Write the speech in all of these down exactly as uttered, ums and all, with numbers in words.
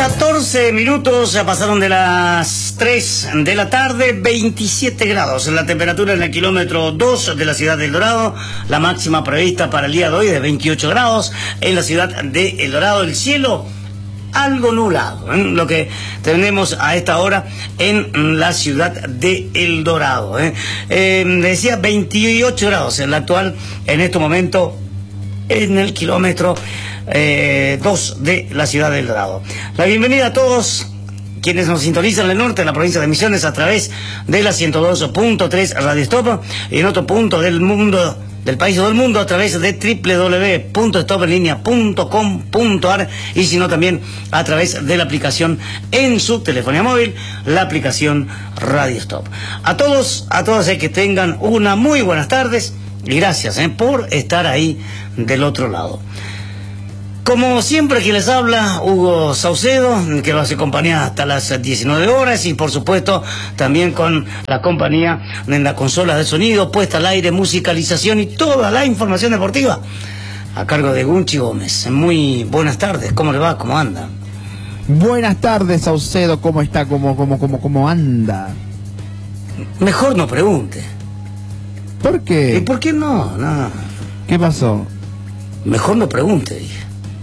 catorce minutos ya pasaron de las tres de la tarde, veintisiete grados la temperatura en el kilómetro dos de la ciudad de El Dorado, la máxima prevista para el día de hoy de veintiocho grados en la ciudad de El Dorado. El cielo algo nublado, ¿eh? Lo que tenemos a esta hora en la ciudad de El Dorado, ¿eh? Eh, decía veintiocho grados en la actual, en este momento, en el kilómetro eh, dos de la ciudad de El Dorado. La bienvenida a todos quienes nos sintonizan en el norte de la provincia de Misiones a través de la ciento dos punto tres Radio Stop y en otro punto del mundo, del país o del mundo, a través de doble u doble u doble u punto stop en línea punto com punto a r y si no también a través de la aplicación en su telefonía móvil, la aplicación Radio Stop. A todos, a todas eh, que tengan una muy buenas tardes y gracias eh, por estar ahí del otro lado. Como siempre, quien les habla, Hugo Saucedo, que los acompaña hasta las diecinueve horas y por supuesto también con la compañía en la consola de sonido, puesta al aire, musicalización y toda la información deportiva a cargo de Gunchi Gómez. Muy buenas tardes, ¿cómo le va? ¿Cómo anda? Buenas tardes, Saucedo, ¿cómo está? ¿Cómo, cómo, cómo, cómo anda? Mejor no pregunte. ¿Por qué? ¿Y por qué no? No. ¿Qué pasó? Mejor no pregunte, dije.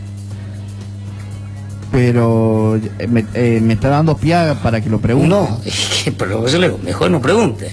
Pero me, eh, me está dando piaga para que lo pregunte. No, es que, pero yo le digo, mejor no pregunte.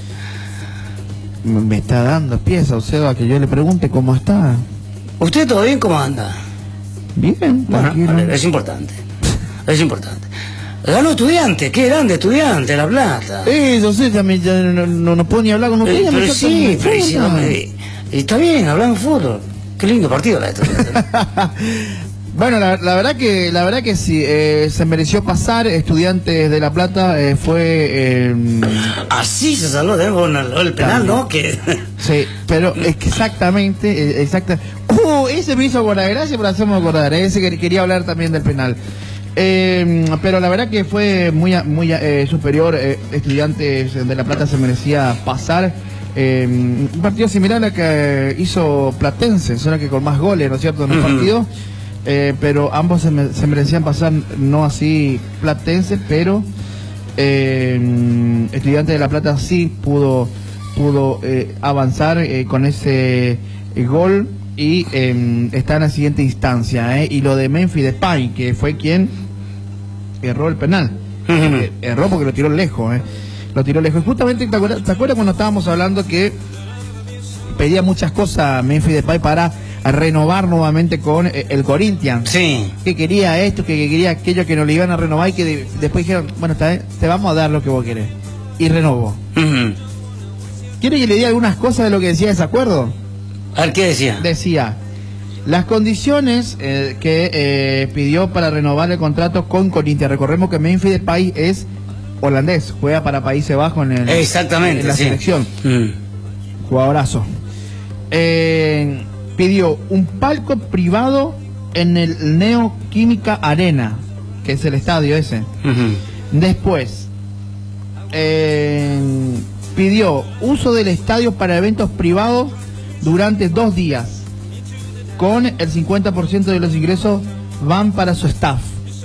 Me, me está dando pie, Saucedo, a que yo le pregunte cómo está. ¿Usted todo bien? ¿Cómo anda? Bien, bueno, vale, es importante. Es importante. Ganó Estudiante, qué grande Estudiante, La Plata. Eso sí, ya, me, ya no, no, no puedo ni hablar con usted. Eh, ya pero me sí, pero sí, no, eh, está bien, hablando de fútbol. Qué lindo partido la de Estudiante. Bueno, la, la verdad que la verdad que sí, eh, se mereció pasar. Estudiantes de La Plata eh, fue... Eh, Así se salvó de con el, el penal, ¿no? Que... Sí, pero es que exactamente, eh, exacta. ¡Uh! Ese me hizo acordar, gracias por hacerme acordar, eh, ese que quería hablar también del penal. Eh, pero la verdad que fue muy, muy eh, superior. eh, Estudiantes de La Plata se merecía pasar. Eh, un partido similar al que hizo Platense, solo que con más goles, ¿no es cierto?, en el partido. Eh, pero ambos se, me, se merecían pasar, no así Platense, pero eh, Estudiantes de La Plata sí pudo pudo eh, avanzar eh, con ese eh, gol y eh, está en la siguiente instancia. Eh, y lo de Memphis Depay, que fue quien erró el penal. eh, erró porque lo tiró lejos, eh. lo tiró lejos. Justamente, ¿te acuerdas, ¿te acuerdas cuando estábamos hablando que pedía muchas cosas Memphis Depay para a renovar nuevamente con eh, el Corinthians? Sí. Que quería esto, que, que quería aquello, que no le iban a renovar y que de, después dijeron, bueno, está bien, te vamos a dar lo que vos querés. Y renovó. Uh-huh. ¿Quiere que le diga algunas cosas de lo que decía ese acuerdo? A ver, ¿qué decía? Decía, las condiciones eh, que eh, pidió para renovar el contrato con Corinthians. Recordemos que Memphis Depay es holandés, juega para Países Bajos en, el, Exactamente, en la sí. selección. Mm. Jugadorazo. Eh... Pidió un palco privado en el Neoquímica Arena, que es el estadio ese. Uh-huh. Después, eh, pidió uso del estadio para eventos privados durante dos días, con el cincuenta por ciento de los ingresos van para su staff.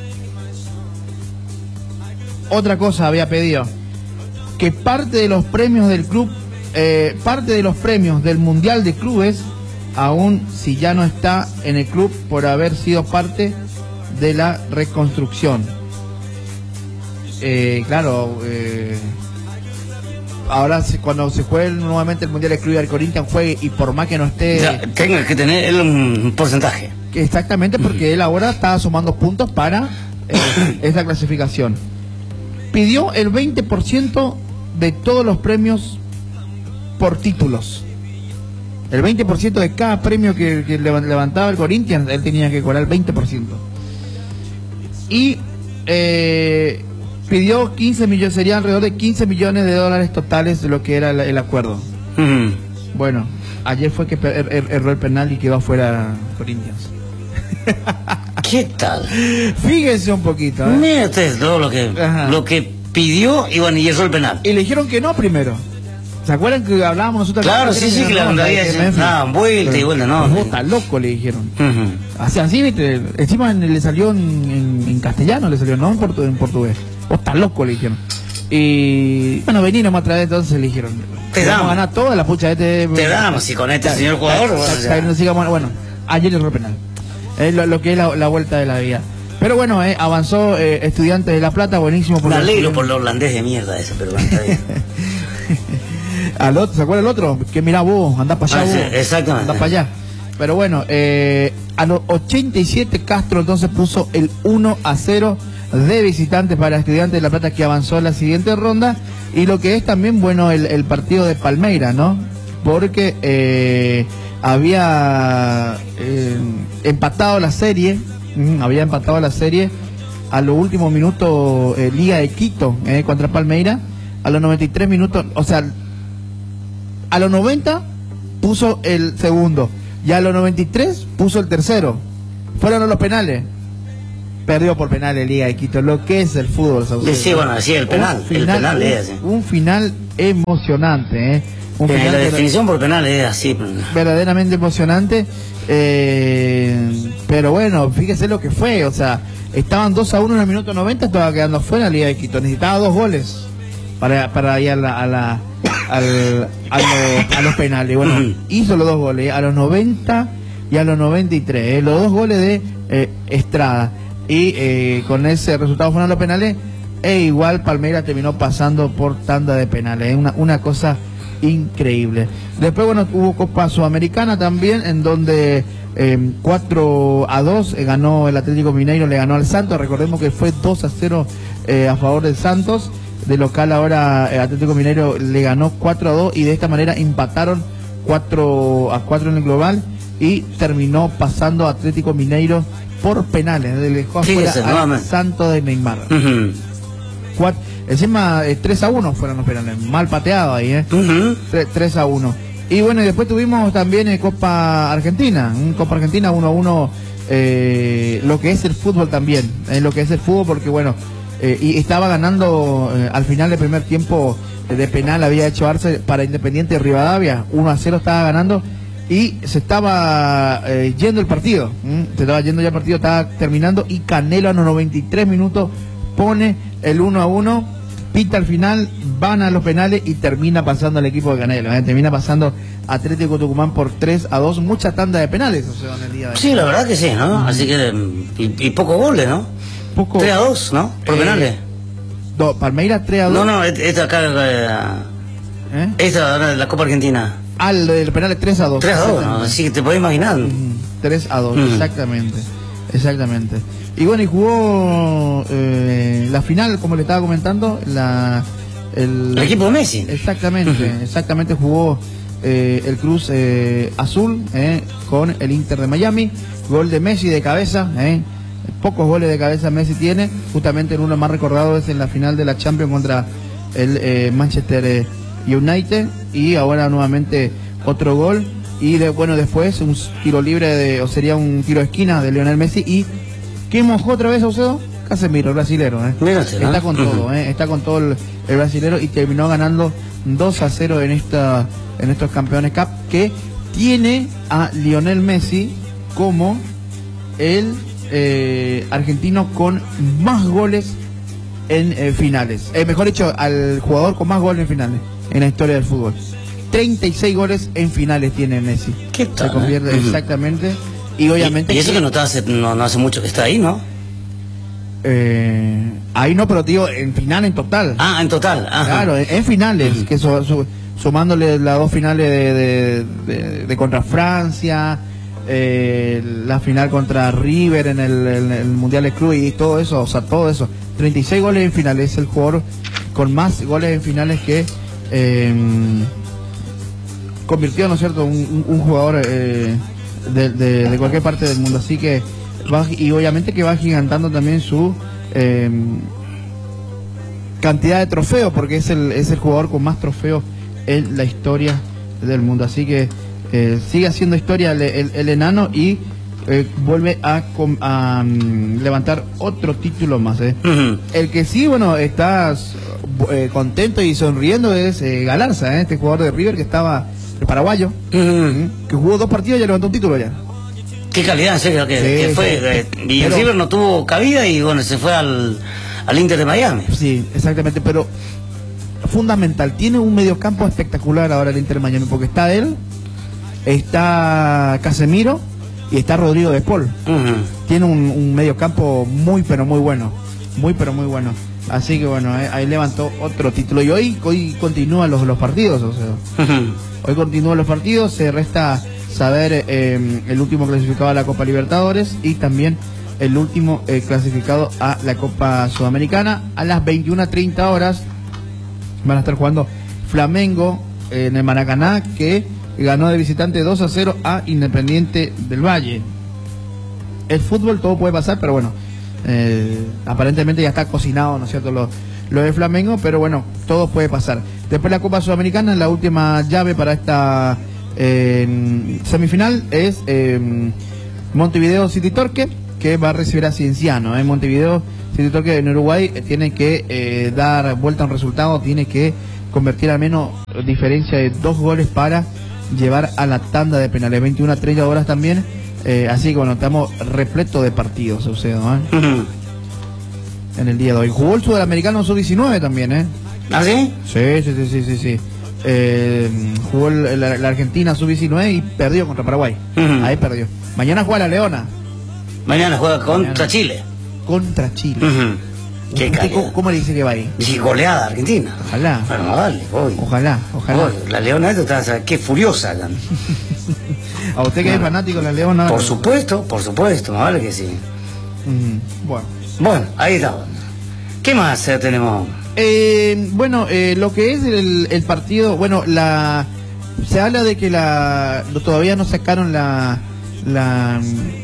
Otra cosa había pedido, que parte de los premios del club, eh, parte de los premios del Mundial de Clubes, aún si ya no está en el club por haber sido parte de la reconstrucción. Eh, claro, eh, ahora se, cuando se juegue nuevamente el Mundial de Club al Corinthians juegue y por más que no esté... Ya, tenga que tener él un porcentaje. Exactamente, porque él ahora está sumando puntos para eh, esta clasificación. Pidió el veinte por ciento de todos los premios por títulos. El veinte por ciento de cada premio que, que levantaba el Corinthians, él tenía que cobrar el veinte por ciento. Y eh, pidió quince millones, serían alrededor de quince millones de dólares totales de lo que era el, el acuerdo. Uh-huh. Bueno, ayer fue que er, er, erró el penal y quedó afuera Corinthians. ¿Qué tal? Fíjense un poquito. ¿eh? Mire usted todo lo que, lo que pidió y bueno, y erró el penal. Y le dijeron que no primero. ¿Se acuerdan que hablábamos nosotros? Claro, sí, sí, que la daban vuelta y vuelta, no. Vos estás loco, le dijeron. Uh-huh. Así, así, viste, encima le salió en, en, en castellano, le salió, no en, portu en portugués. Vos estás loco, le dijeron. Y bueno, vení nomás otra vez, entonces le dijeron. Te damos. Vamos a ganar toda la pucha de este. Te damos, si con este señor jugador. Bueno, bueno, ayer le erró penal. Es lo, lo que es la, la vuelta de la vida. Pero bueno, eh, avanzó eh, Estudiantes de La Plata, buenísimo. Por Me alegro por lo holandés de mierda ese, pero bueno, está bien. Al otro, ¿se acuerda el otro? Que mirá vos, andá para allá. Ah, vos, sí, exactamente. Andá para allá. Pero bueno, eh, a los ochenta y siete Castro entonces puso el uno a cero de visitantes para Estudiantes de La Plata, que avanzó en la siguiente ronda. Y lo que es también bueno el, el partido de Palmeiras, ¿no? Porque eh, había eh, empatado la serie, mmm, había empatado la serie a los últimos minutos eh, Liga de Quito eh, contra Palmeiras. A los noventa y tres minutos, o sea, a los noventa puso el segundo y a los noventa y tres puso el tercero. Fueron a los penales. Perdió por penales Liga de Quito, lo que es el fútbol. Sí, sí, bueno, sí, el penal. Final, el penal es así. Un final emocionante, ¿eh? Un eh, final la definición por penales es así. Verdaderamente emocionante. Eh, pero bueno, fíjese lo que fue, o sea, estaban dos a uno en el minuto noventa, estaba quedando fuera Liga de Quito. Necesitaba dos goles para, para ir a la, a la al, a, los, a los penales. Bueno, hizo los dos goles a los noventa y a los noventa y tres, eh, los dos goles de eh, Estrada, y eh, con ese resultado fueron los penales, e igual Palmeiras terminó pasando por tanda de penales, eh, una, una cosa increíble. Después, bueno, hubo Copa Sudamericana también, en donde eh, cuatro a dos eh, ganó el Atlético Mineiro, le ganó al Santos. Recordemos que fue dos a cero eh, a favor del Santos. De local ahora el Atlético Mineiro le ganó cuatro a dos, y de esta manera empataron cuatro a cuatro en el global, y terminó pasando Atlético Mineiro por penales. Le dejó afuera al Santos de Neymar. Uh-huh. Cuatro, encima eh, tres a uno fueron los penales, mal pateado ahí, ¿eh? Uh-huh. tres a uno. Y bueno, y después tuvimos también eh, Copa Argentina, ¿eh? Copa Argentina uno a uno, eh, lo que es el fútbol también, eh, lo que es el fútbol, porque bueno, Eh, y estaba ganando eh, al final del primer tiempo eh, de penal, había hecho Arce para Independiente de Rivadavia, uno a cero estaba ganando, y se estaba eh, yendo el partido, ¿m? se estaba yendo ya el partido, estaba terminando, y Canelo a los noventa y tres minutos pone el uno a uno, pita al final, van a los penales y termina pasando al equipo de Canelo, ¿eh? termina pasando Atlético Tucumán por tres a dos, mucha tanda de penales, o sea, en el día de hoy. Sí, la verdad que sí, ¿no? Mm. Así que, y, y pocos goles, ¿no? Poco, tres a dos, ¿no? Por eh, penales. No, Palmeiras tres a dos. No, no, esta acá, ¿Eh? esta la Copa Argentina. Ah, el del penal es tres a dos. tres a dos, ¿no? Así que te podés imaginar. tres a dos, mm. exactamente. Exactamente. Y bueno, y jugó eh, la final, como le estaba comentando, la el, el equipo de Messi. Exactamente, exactamente jugó eh, el Cruz eh, Azul eh, con el Inter de Miami. Gol de Messi de cabeza, eh. Pocos goles de cabeza Messi tiene, justamente en uno más recordado es en la final de la Champions contra el eh, Manchester eh, United, y ahora nuevamente otro gol, y de, bueno, después un tiro libre de, o sería un tiro de esquina de Lionel Messi, y ¿qué mojó otra vez Aucedo? Casemiro, el brasilero, eh. Mírate, ¿no? Está con todo, eh, está con todo el, el brasilero, y terminó ganando dos a cero en esta en estos Campeones Cup, que tiene a Lionel Messi como el Eh, argentino con más goles en eh, finales, eh, mejor dicho, al jugador con más goles en finales en la historia del fútbol. Treinta y seis goles en finales tiene Messi. ¿Qué tal? Se convierte eh? exactamente, y obviamente y, y eso que, que no, está hace, no, no hace mucho que está ahí, ¿no? Eh, ahí no, pero tío, en final, en total. Ah, en total. Ajá. Claro, en, en finales, uh-huh. que so, so, sumándole las dos finales de, de, de, de contra Francia. Eh, la final contra River en el, en el Mundial de Club y todo eso, o sea, todo eso. treinta y seis goles en finales, es el jugador con más goles en finales que eh, convirtió, ¿no es cierto?, un, un, un jugador eh, de, de, de cualquier parte del mundo. Así que va, y obviamente que va gigantando también su eh, cantidad de trofeos, porque es el, es el jugador con más trofeos en la historia del mundo. Así que Eh, sigue haciendo historia el, el, el enano, y eh, vuelve a, a um, levantar otro título más. ¿eh? Uh-huh. El que sí, bueno, está eh, contento y sonriendo es eh, Galarza, ¿eh? Este jugador de River que estaba, el paraguayo, Uh-huh. que jugó dos partidos y ya levantó un título ya. Qué calidad, en serio, que, Sí, que fue. sí. Eh, y el Pero- River no tuvo cabida y bueno, se fue al, al Inter de Miami. Sí, exactamente, pero fundamental, tiene un mediocampo espectacular ahora el Inter de Miami, porque está él, está Casemiro y está Rodrigo de Paul. Uh-huh. Tiene un, un mediocampo muy pero muy bueno, muy pero muy bueno. Así que bueno, eh, ahí levantó otro título y hoy hoy continúan los, los partidos, o sea, Uh-huh. hoy continúan los partidos, se resta saber eh, el último clasificado a la Copa Libertadores y también el último eh, clasificado a la Copa Sudamericana. A las veintiuna treinta horas van a estar jugando Flamengo eh, en el Maracaná, que ganó de visitante dos a cero a Independiente del Valle. El fútbol todo puede pasar, pero bueno, eh, aparentemente ya está cocinado, ¿no es cierto?, lo, lo de Flamengo, pero bueno, todo puede pasar. Después la Copa Sudamericana, la última llave para esta eh, semifinal es eh, Montevideo City Torque, que va a recibir a Cienciano. En Montevideo City Torque en Uruguay eh, tiene que eh, dar vuelta a un resultado, tiene que convertir al menos diferencia de dos goles para llevar a la tanda de penales. veintiuna a treinta horas también. Eh, así que bueno, estamos repleto de partidos, o sea, ¿eh? Uh-huh. En el día de hoy. Jugó el Sudamericano sub diecinueve también, ¿eh? ¿Ah, sí? Sí, sí, sí, sí, sí. sí. Eh, jugó el- la, la Argentina sub diecinueve y perdió contra Paraguay. Ujú. Ahí perdió. Mañana juega la Leona Mañana juega contra Mañana. Chile. contra Chile. Uh-huh. Qué ¿Usted calidad. cómo, cómo le dice que va ahí? Y goleada Argentina. Ojalá. Bueno, vale, voy. Ojalá, ojalá. Voy. La Leona esta está, qué furiosa. la- A usted que es fanático de la Leona. Por supuesto, por supuesto, más vale que sí. Ujú. Bueno. Bueno, ahí está. ¿Qué más eh, tenemos? Eh, bueno, eh, lo que es el, el partido, bueno, la se habla de que la todavía no sacaron la la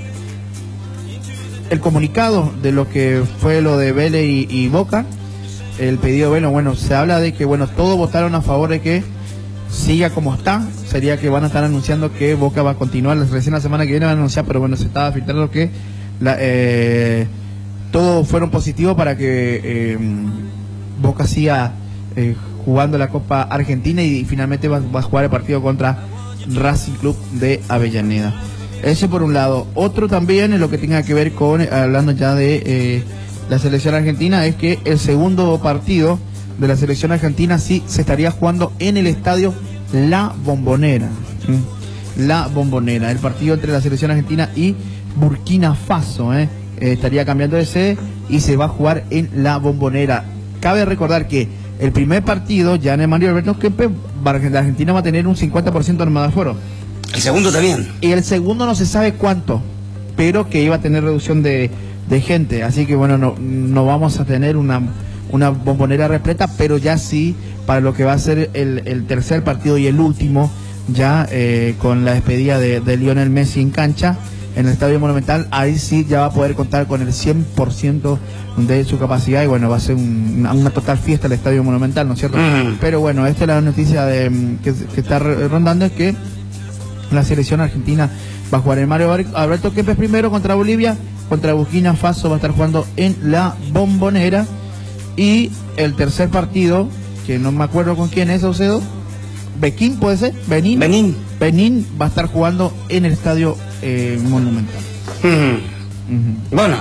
el comunicado de lo que fue lo de Vélez y, y Boca, el pedido de Vélez. Bueno, se habla de que bueno, todos votaron a favor de que siga como está. Sería que van a estar anunciando que Boca va a continuar recién la semana que viene van a anunciar, pero bueno, se estaba filtrando que la, eh, todos fueron positivos para que eh, Boca siga eh, jugando la Copa Argentina y, finalmente va, va a jugar el partido contra Racing Club de Avellaneda. Ese por un lado. Otro también, en lo que tenga que ver con, hablando ya de eh, la selección argentina, es que el segundo partido de la selección argentina sí se estaría jugando en el estadio La Bombonera. ¿Mm? La Bombonera, el partido entre la selección argentina y Burkina Faso, ¿eh? Eh, estaría cambiando de sede y se va a jugar en La Bombonera. Cabe recordar que el primer partido, ya en el Mario Alberto Kempes, la Argentina va a tener un cincuenta por ciento armada de aforo. El segundo también. Y el segundo no se sabe cuánto, pero que iba a tener reducción de, de gente. Así que bueno, no, no vamos a tener una, una bombonera repleta, pero ya sí para lo que va a ser el, el tercer partido y el último, ya eh, con la despedida de, de Lionel Messi en cancha, en el Estadio Monumental, ahí sí ya va a poder contar con el cien por ciento de su capacidad y bueno, va a ser un, una, una total fiesta el Estadio Monumental, ¿no es cierto? Mm. Pero bueno, esta es la noticia de, que, que está rondando, es que la selección argentina va a jugar en Mario Alberto Kempes primero contra Bolivia, contra Burkina Faso va a estar jugando en La Bombonera y el tercer partido, que no me acuerdo con quién es, Saucedo, Benín puede ser, Benín, Benín. Benín va a estar jugando en el Estadio eh, Monumental. Ujú. Ujú. Bueno,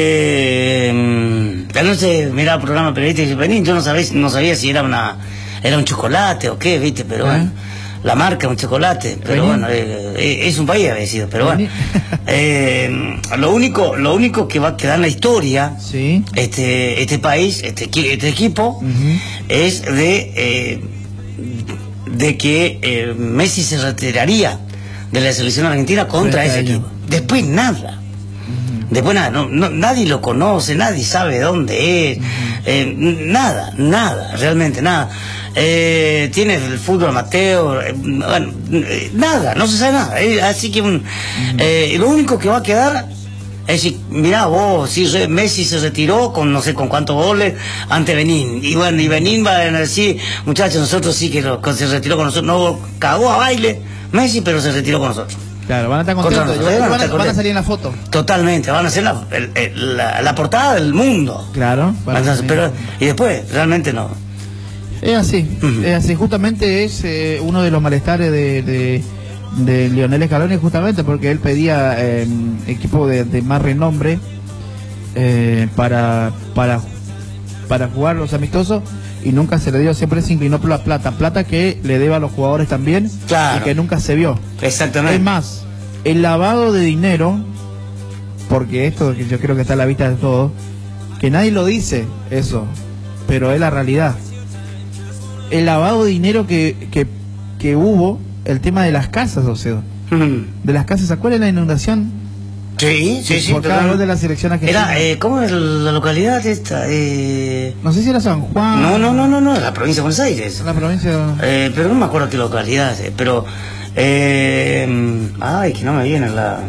eh, la noche miraba el programa periodístico de Benín, yo no sabía, no sabía si era una era un chocolate o qué, viste, pero ¿Eh? bueno, la marca un chocolate, pero Benín. bueno, eh, eh, es un país había sido, pero bueno, Benín. eh, lo único, lo único que va a quedar en la historia, Sí. este, este país, este, equi- este equipo, Ujú. es de eh, de que eh, Messi se retiraría de la selección argentina contra Frente a ese ellos. equipo. Después nada. Después nada, no, no, nadie lo conoce, nadie sabe dónde es, eh, nada, nada, realmente nada. Eh, tiene el fútbol amateur, eh, bueno, eh, nada, no se sabe nada. Eh, así que un, eh, lo único que va a quedar es decir, mirá vos, si re- Messi se retiró con no sé con cuántos goles ante Benín. Y bueno, y Benín va a decir, muchachos, nosotros sí que, lo, que se retiró con nosotros, no cagó a baile Messi, pero se retiró con nosotros. Claro, van a estar contentos, Contra- van, van a van a, estar van a salir en la foto. Totalmente, van a ser la, el- el- la, la portada del mundo. Claro, van a Van a- salir. pero, y después, realmente no. Es así, Ujú. es así. Justamente es eh, uno de los malestares de, de, de Lionel Scaloni, justamente porque él pedía eh, equipo de, de más renombre eh, para, para, para jugar los amistosos y nunca se le dio, siempre se inclinó por la plata. Plata que le debe a los jugadores también Claro. y que nunca se vio. Exactamente. Es más, el lavado de dinero, porque esto que yo creo que está a la vista de todos, que nadie lo dice eso, pero es la realidad. El lavado de dinero que, que, que hubo, el tema de las casas, o sea, Ujú. de las casas, ¿se acuerdan de la inundación? Sí, sí, sí. Por cada total. gol de la selección argentina. Era, eh, ¿cómo es la localidad esta? Eh... No sé si era San Juan. No, no, no, no, no, la provincia de Buenos Aires. La provincia. Eh, pero no me acuerdo qué localidad, eh, pero... Eh, ay, que no me viene la...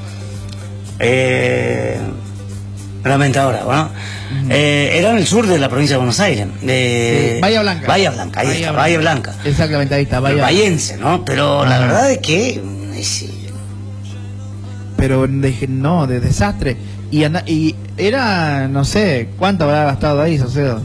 Eh, realmente ahora, ¿no? Eh, era en el sur de la provincia de Buenos Aires. De, Sí, Bahía Blanca. Bahía Blanca, ahí Bahía está, Bahía Blanca. Exactamente, ahí está, El Bahía. bahiense, ¿no? Pero la Ajá. verdad es que... eh, sí, Pero de, no, de desastre. Y, anda, y era, no sé, ¿cuánto habrá gastado ahí, Socedo?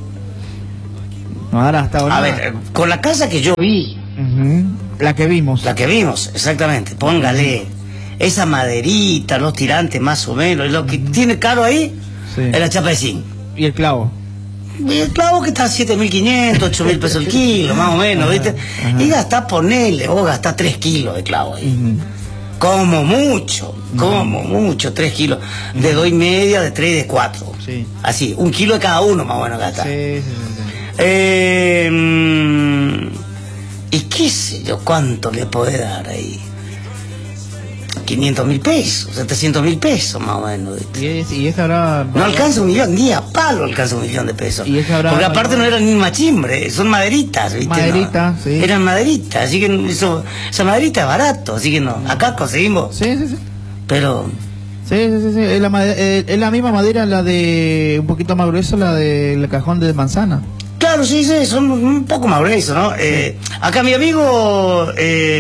No habrá gastado a nada. ver, eh, con la casa que yo vi, Ujú. La que vimos. la que vimos, exactamente, póngale esa maderita, los tirantes más o menos, y lo que tiene caro ahí Sí. es la chapa de zinc. Y el clavo. Y el clavo que está a siete mil quinientos, ocho mil pesos el kilo, más o menos, ¿viste? Ajá. Y gastás, ponele, vos gastás tres kilos de clavo ahí. Ujú. Como mucho, como mucho, tres kilos. De dos y media, de tres y de cuatro. Sí. Así, un kilo de cada uno más o menos gasta. Sí, sí, sí, sí. Eh, mm, y qué sé yo, cuánto le puede dar ahí. quinientos mil pesos, setecientos mil pesos más o menos. ¿viste? Y, es, y ese habrá... No alcanza un millón, ni a palo alcanza un millón de pesos. Y ese habrá- Porque aparte no eran ni machimbre, son maderitas, ¿viste? Maderitas, No, sí. Eran maderitas, así que eso, esa maderita es barato, así que no. Acá conseguimos, Sí, sí, sí. pero Sí, sí, sí, sí. Es, la made- eh, es la misma madera, la de... Un poquito más grueso, la del cajón de manzana. claro, sí, sí, son un poco más gruesos, ¿no? Eh, acá mi amigo, eh,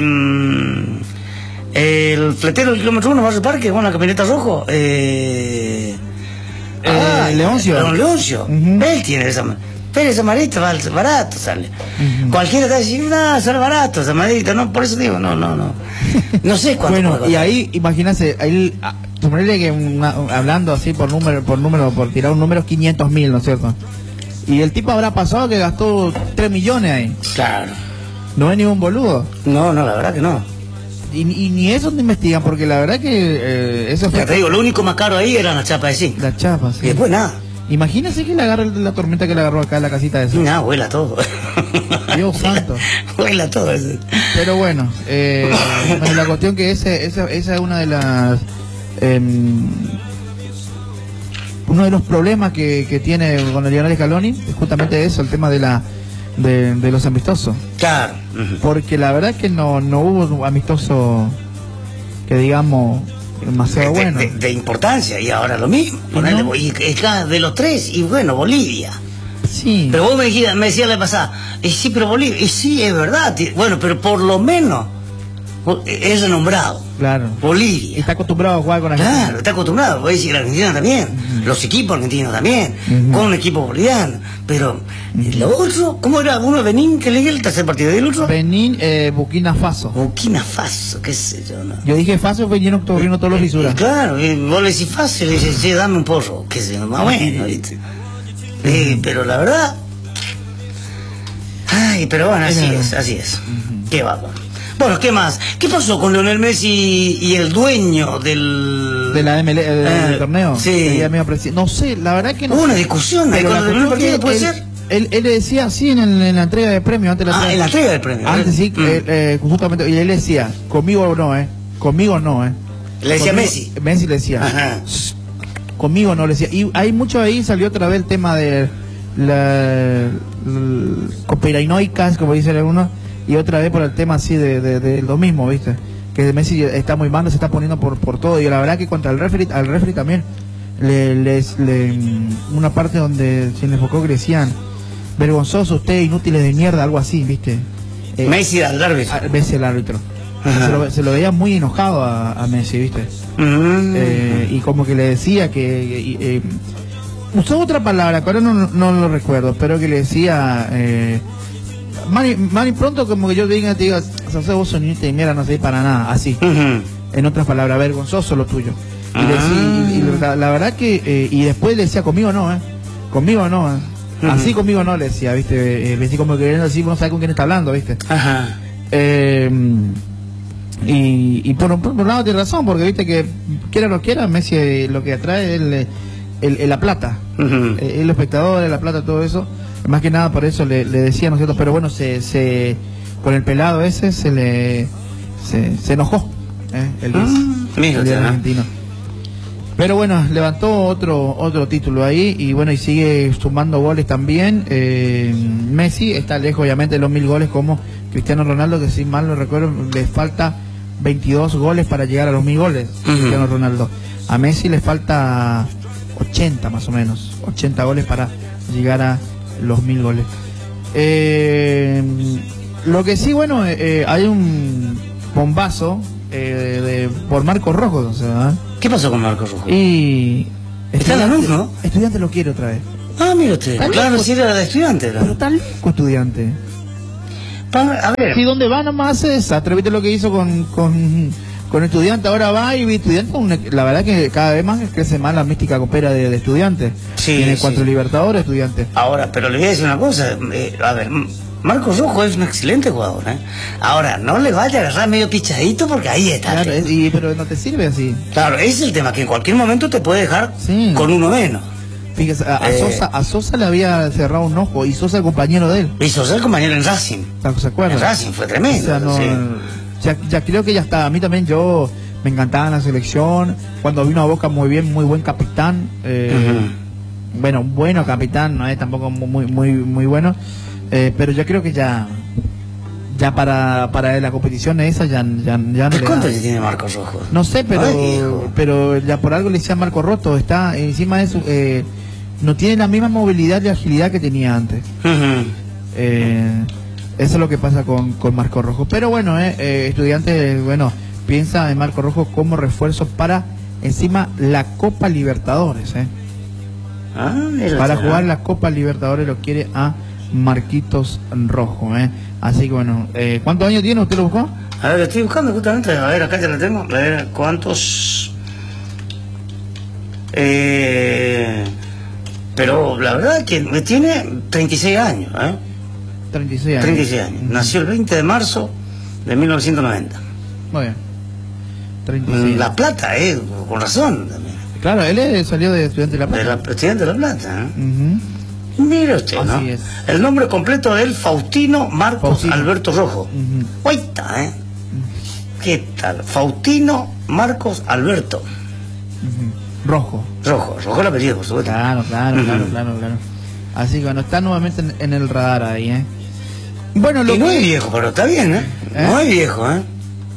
el fletero del kilómetro uno, Barrio Parque, con la camioneta rojo, eh, Eh, Leoncio. Don Leoncio, Ujú. él tiene esa, pero esa maderita vale barato, sale. Ujú. Cualquiera te va a decir, no, sale barato esa maderita, no, por eso digo, no, no, no. No sé cuánto Bueno, puede y costar. ahí, imagínate, ahí, ah, suponerle que una- hablando así por número, por número, por tirar un número, quinientos mil, ¿no es cierto? Y el tipo habrá pasado que gastó tres millones ahí. Claro. No es ningún boludo. No, no, la verdad que no. Y, y ni eso te investigan, porque la verdad que eh, eso Ya te fue digo, lo único más caro ahí era la chapa de zinc. la chapa. Y Sí. después nada. Imagínese que le agarra la tormenta que le agarró acá en la casita de Y eso. nada, vuela todo. Dios santo. Vuela todo eso. Pero bueno, eh, bueno, la cuestión que ese, esa, esa es una de las... em, uno de los problemas que, que tiene con el Lionel Scaloni es justamente eso, el tema de la de, de los amistosos. Claro. Ujú. Porque la verdad que no, no hubo un amistoso que digamos demasiado de, bueno. de- de importancia, y ahora lo mismo. ¿Y Ponele, no? y es cada de los tres, y bueno, Bolivia. Sí. Pero vos me decías, me decías la pasada, y sí, pero Bolivia, y sí, es verdad. ti- Bueno, pero por lo menos bo- es renombrado. Claro. Bolivia. Está acostumbrado a jugar con Argentina. Claro, está acostumbrado, voy a decir la Argentina también, los equipos argentinos también, Ujú. con un equipo boliviano, pero lo otro, ¿cómo era? Uno de Benín que leí el tercer partido del otro, Benín, eh, Burkina Faso. Burkina Faso, qué sé yo, ¿no? Yo dije Faso, fue lleno octobrino todos los Y lisuras. claro, y vos le decís fácil, le dices, che, dame un porro, qué sé yo, más bueno, ¿viste? Eh, pero la verdad, ay, pero bueno, así Era- es, así es, qué bárbaro. Bueno, ¿qué más? ¿Qué pasó con Lionel Messi y el dueño del... De la M L, eh, del Eh, torneo. sí. Que ella misma presi- No sé, la verdad que no Hubo sé. una discusión ahí Pero cuando la terminó el partido, cuestión ¿puede que ser? él, él, él le decía así en, el- en la entrega de premios, antes de la Ah, en la entrega del premio. Antes sí, Mm. eh, eh, justamente, y él decía, conmigo no, ¿eh? Conmigo no, ¿eh? Le decía Conmigo- Messi. Messi le decía, Ajá. conmigo no, le decía. Y hay mucho ahí, salió otra vez el tema de la, la conspiranoicas, como dicen algunos, y otra vez por el tema así de, de, de lo mismo, ¿viste? Que Messi está muy mal, se está poniendo por, por todo, y la verdad que contra el referee, al referee también, le, les- le- una parte donde se le enfocó que le decían, vergonzoso usted, inútiles de mierda, algo así, ¿viste? Eh, Messi al árbitro. a- Messi el árbitro. Se lo, se lo veía muy enojado a, a Messi, ¿viste? Uh-huh. eh, y como que le decía que... Eh, usó otra palabra, que ahora no, no lo recuerdo, pero que le decía... Eh, Mani, Mani, pronto como que yo venga y te diga, vos soniste y mierda, no sé para nada, así. Uh-huh. En otras palabras, vergonzoso lo tuyo. Y, uh-huh. decía, y, y la, la verdad que... Eh, y después le decía, conmigo no, ¿eh? Conmigo no, ¿eh? Uh-huh. Así conmigo no, le decía, ¿viste? Eh, decía como que así, no sabes con quién está hablando, ¿viste? Ajá. Uh-huh. Eh, y, y por, por un lado tiene razón, porque viste que quiera o no quiera, Messi eh, lo que atrae es el, el, el, la plata, uh-huh. el, el espectador, la plata, todo eso. Más que nada por eso le, le decía, ¿no es cierto? Pero bueno, se, se con el pelado ese se le se, se enojó, ¿eh? El, ah, el, el argentino. Pero bueno, levantó otro otro título ahí y bueno, y sigue sumando goles también. Eh, Messi está lejos obviamente de los mil goles como Cristiano Ronaldo, que si mal no recuerdo le falta veintidós goles para llegar a los mil goles. Uh-huh. Cristiano Ronaldo. A Messi le falta ochenta más o menos, ochenta goles para llegar a los mil goles. Eh, lo que sí, bueno, eh, hay un bombazo eh, de, por Marcos Rojo, o sea, ¿eh? ¿Qué pasó con Marcos Rojo? Y está en la luz, ¿no? Estudiante lo quiere otra vez. Ah, mira usted, claro, si era de Estudiante, ¿no? Pero está loco Estudiante. A ver. ¿Y dónde va nomás esa? Atreviste lo que hizo con, con, con Estudiante, ahora va y Estudiante, una, la verdad que cada vez más crece más la mística copera de, de Estudiante. Sí, tiene cuatro sí. Libertadores Estudiante. Ahora, pero le voy a decir una cosa, eh, a ver, Marcos Rojo es un excelente jugador, ¿eh? Ahora, no le vaya a agarrar medio pichadito porque ahí está. Claro, es, y, pero no te sirve así. Claro, ese es el tema, que en cualquier momento te puede dejar sí. con uno menos. Fíjese, a, a, eh, Sosa, a Sosa le había cerrado un ojo y Sosa el compañero de él. Y Sosa el compañero en Racing. ¿Se acuerda? En Racing fue tremendo. O sea, no, sí. ya, ya creo que ya está. A mí también yo me encantaba en la selección. Cuando vino a Boca muy bien, muy buen capitán. Eh, uh-huh. Bueno, bueno capitán, no es tampoco muy muy muy bueno. Eh, pero yo creo que ya ya para para la competición esa ya, ya, ya no le ¿Cuánto da. le tiene Marcos Rojo? No sé, pero Ay, pero ya por algo le decía Marco Roto. Está encima de su... Eh, no tiene la misma movilidad y agilidad que tenía antes. Uh-huh. eh, eso es lo que pasa con, con Marco Rojo. Pero bueno, eh, eh, Estudiantes, bueno, piensa en Marco Rojo como refuerzo para encima la Copa Libertadores. Eh. Ah, para jugar la Copa Libertadores lo quiere a Marquitos Rojo. Eh. Así que bueno, eh, ¿cuántos años tiene? ¿Usted lo buscó? A ver, estoy buscando justamente, a ver, acá ya lo tengo. A ver, ¿cuántos? Eh... Pero la verdad es que tiene treinta y seis años, ¿eh? treinta y seis años. treinta y seis años. Uh-huh. Nació el veinte de marzo de mil novecientos noventa. Muy bien. treinta y seis. La Plata, ¿eh? Con razón también. Claro, él es, salió de Estudiante de La Plata. De la, Estudiante de La Plata, ¿eh? Uh-huh. Mire usted, ¿no? Así es. El nombre completo de él, Faustino Marcos Faustino. Alberto Rojo. Uh-huh. Ahí está, ¿eh? Uh-huh. ¿Qué tal? Faustino Marcos Alberto. Uh-huh. Rojo. Rojo, rojo el apellido, por supuesto. Claro, claro, uh-huh. claro, claro, claro. Así que bueno, está nuevamente en, en el radar ahí, ¿eh? Bueno, lo y no que... es viejo, pero está bien, ¿eh? ¿eh? No es viejo, ¿eh?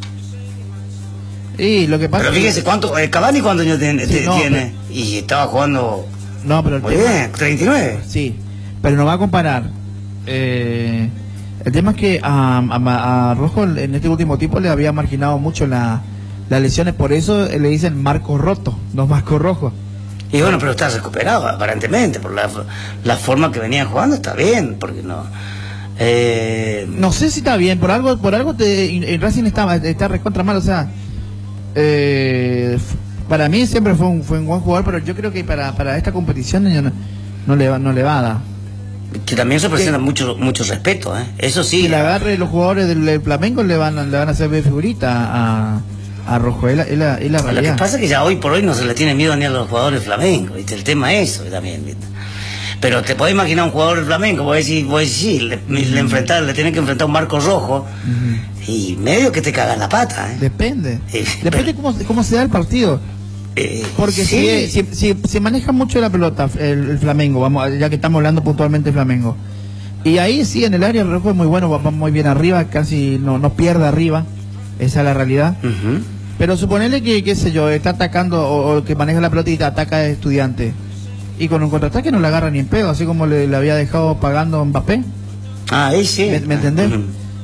Y lo que pasa... Pero fíjese, ¿cuánto, eh, Cavani cuántos años tiene? Sí, no, tiene? Pero... Y estaba jugando... No, pero... El Muy tema... bien, treinta y nueve. Sí, pero no va a comparar. Eh, el tema es que a, a, a Rojo en este último tiempo le había marginado mucho la... las lesiones, por eso le dicen Marco Roto, no Marco Rojo. Y bueno, pero está recuperado aparentemente, por la, la forma que venía jugando está bien, porque no... Eh... No sé si está bien, por algo por algo te, en Racing está, está recontra mal, o sea... Eh, para mí siempre fue un, fue un buen jugador, pero yo creo que para, para esta competición no, no, le va, no le va a dar. Que también se presenta mucho mucho respeto, ¿eh? Eso sí. Si la agarre los jugadores del, del Flamengo le van, le van a hacer figurita a... a Rojo, es la, es la, es la realidad. Lo que pasa es que ya hoy por hoy no se le tiene miedo ni a los jugadores flamencos, ¿viste? El tema es eso también, ¿viste? Pero te podés imaginar un jugador flamenco, vos decís, vos decís sí, le, uh-huh. le, enfrentar, le tienen que enfrentar a un Marco Rojo, uh-huh. y medio que te cagan la pata, ¿eh? Depende. Eh, Depende pero, cómo, cómo se da el partido. Eh, Porque sí. si, si, si, si maneja mucho la pelota el, el Flamengo, vamos, ya que estamos hablando puntualmente de Flamengo, y ahí sí, en el área el Rojo es muy bueno, va muy bien arriba, casi no, no pierde arriba, esa es la realidad. Uh-huh. Pero suponerle que, qué sé yo, está atacando o, o que maneja la pelota y te ataca a Estudiante. Y con un contraataque no le agarra ni en pedo, así como le, le había dejado pagando Mbappé. Ah, ahí sí. ¿Me, ¿me entendés? Uh-huh.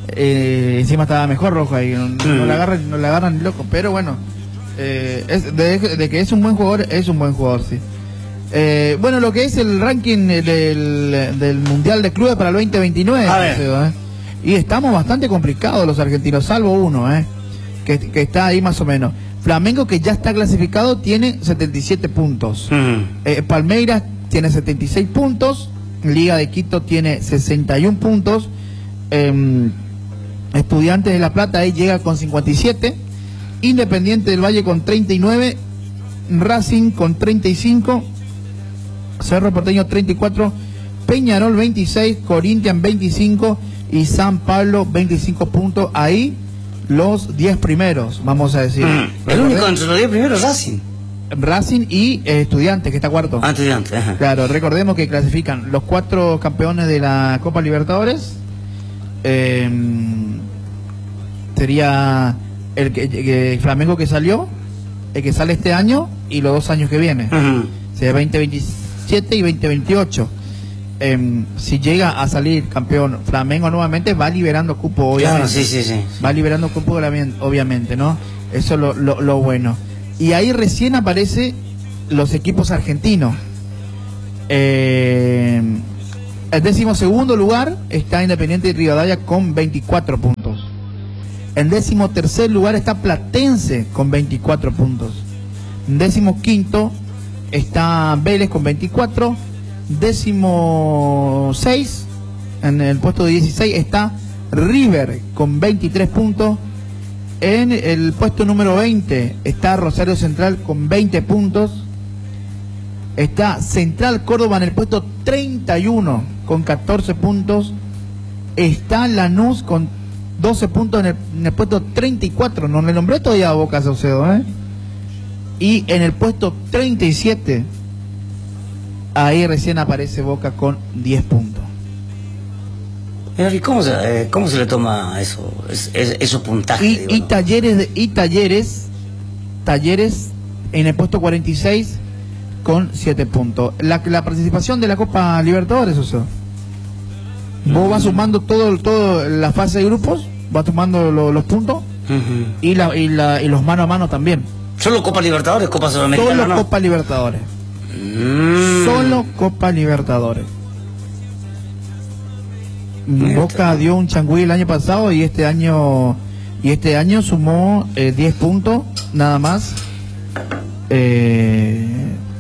Eh, encima estaba mejor Rojo ahí, no, no, la, agarran, no la agarran loco, pero bueno, eh, es, de, de que es un buen jugador, es un buen jugador, sí. Eh, bueno, lo que es el ranking del, del Mundial de Clubes para el veinte veintinueve, creo, ¿eh? Y estamos bastante complicados los argentinos, salvo uno, ¿eh? que, que está ahí más o menos. Flamengo, que ya está clasificado, tiene setenta y siete puntos. Mm. Eh, Palmeiras tiene setenta y seis puntos. Liga de Quito tiene sesenta y uno puntos. Eh, Estudiantes de La Plata ahí llega con cincuenta y siete. Independiente del Valle con treinta y nueve. Racing con treinta y cinco. Cerro Porteño treinta y cuatro. Peñarol veintiséis. Corinthians veinticinco. Y San Pablo veinticinco puntos. Ahí los diez primeros, vamos a decir. Mm, el único entre los diez primeros, Racing. Racing y eh, Estudiantes, que está cuarto. Ah, Estudiantes, ajá. Claro, recordemos que clasifican los cuatro campeones de la Copa Libertadores. Eh, sería el, que, el Flamengo que salió, el que sale este año y los dos años que vienen. Uh-huh. Sería veinte veintisiete y veinte veintiocho. Eh, si llega a salir campeón Flamengo nuevamente, va liberando cupo, obviamente. Claro, sí, sí, sí. Va liberando cupo, obviamente, ¿no? Eso es lo, lo, lo bueno. Y ahí recién aparece los equipos argentinos. Eh, el décimo segundo lugar está Independiente de Rivadavia con veinticuatro puntos. En décimo tercer lugar está Platense con veinticuatro puntos. En décimo quinto está Vélez con veinticuatro. Décimo seis, en el puesto de dieciséis está River con veintitrés puntos. En el puesto número veinte está Rosario Central con veinte puntos. Está Central Córdoba en el puesto treinta y uno con catorce puntos. Está Lanús con doce puntos en el, en el puesto treinta y cuatro. No le nombré todavía a Boca Saucedo, ¿eh? Y en el puesto treinta y siete, ahí recién aparece Boca con diez puntos. ¿Y cómo se, eh, cómo se le toma eso, es, es, esos puntajes? Y, digo, y ¿no? Talleres, de, y Talleres, Talleres en el puesto cuarenta y seis con siete puntos. La, la participación de la Copa Libertadores, o sea, vos vas sumando todo, todo la fase de grupos, vas sumando lo, los puntos, uh-huh. y, la, y, la, y los mano a mano también. ¿Solo Copa Libertadores, Copa Sudamericana? Solo ¿no? Copa Libertadores. Mm. Solo Copa Libertadores. Boca dio un changüí el año pasado y este año y este año sumó eh, diez puntos nada más eh,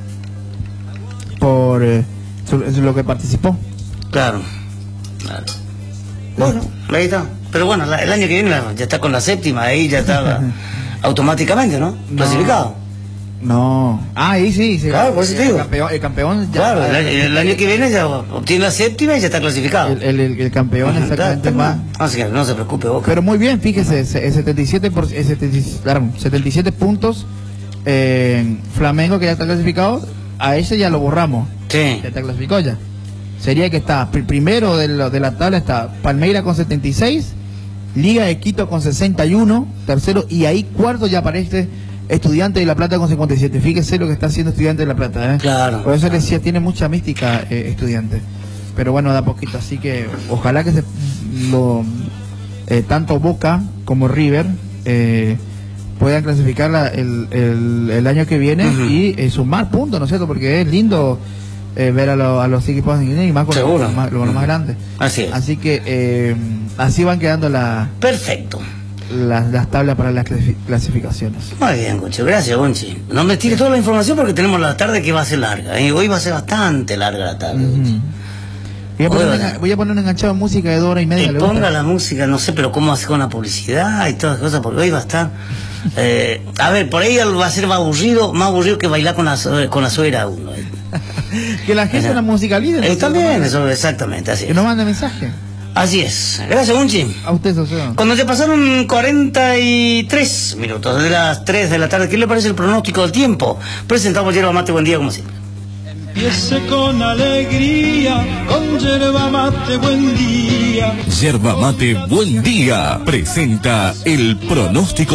por eh, lo que participó. Claro, claro. Bueno, ahí está. Pero bueno, la, el año que viene ya está con la séptima, ahí ya está automáticamente, ¿no? Clasificado. No. Ah, ahí sí, sí. Claro, por eso te digo. El campeón, el campeón ya. Claro, el, el año que viene ya obtiene la séptima y ya está clasificado. El, el, el, el campeón exactamente más. Así que no se preocupe, Boca. Pero muy bien, fíjese, el setenta y siete, por, el setenta, claro, setenta y siete puntos. Eh, Flamengo, que ya está clasificado, a ese ya lo borramos. Sí. Ya está clasificado ya. Sería que está primero de la, de la tabla está Palmeiras con setenta y seis, Liga de Quito con sesenta y uno, tercero, y ahí cuarto ya aparece Estudiante de La Plata con cincuenta y siete. Fíjese lo que está haciendo Estudiante de La Plata, ¿eh? Claro. Por eso les decía, tiene mucha mística eh, Estudiante. Pero bueno, da poquito, así que ojalá que se, lo, eh, tanto Boca como River eh, puedan clasificar la, el, el, el año que viene, uh-huh. y eh, sumar puntos, ¿no es cierto? Porque es lindo eh, ver a, lo, a los equipos de Guinea y más con los, los, más, los más grandes. Así es. Así que eh, así van quedando la... Perfecto. Las, las tablas para las clasificaciones. Muy bien, Gonchi, gracias, Gonchi. No me tires toda la información porque tenemos la tarde que va a ser larga, ¿eh? Hoy va a ser bastante larga la tarde, uh-huh. Gonchi. Voy a, poner un, voy a poner un enganchado de música de dos horas y media. Y ponga la música, no sé, pero cómo hace con la publicidad y todas las cosas, porque hoy va a estar... Eh, a ver, por ahí va a ser más aburrido, más aburrido que bailar con la, con la suegra uno. ¿eh? Que la gente la musicalice. Está bien, eso, exactamente, así es. Que no mande mensaje. Así es. Gracias, Gonchi. A usted, socio. Cuando ya pasaron cuarenta y tres minutos de las tres de la tarde, ¿qué le parece el pronóstico del tiempo? Presentamos Yerba Mate, buen día, como siempre. Empiece con alegría, con Yerba Mate, buen día. Yerba Mate, buen día. Presenta el pronóstico